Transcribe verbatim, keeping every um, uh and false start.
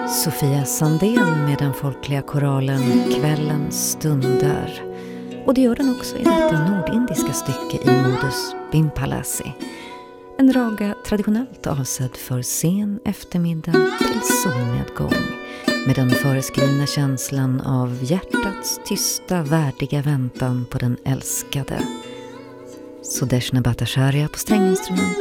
Sofia Sandén med den folkliga koralen Kvällens stundar. Och det gör den också i detta nordindiska stycke i modus Bimpalasi. En raga traditionellt avsedd för sen eftermiddag till solnedgång. Med den föreskrivna känslan av hjärtats tysta värdiga väntan på den älskade. Sudeshna Bhattacharya på stränginstrument.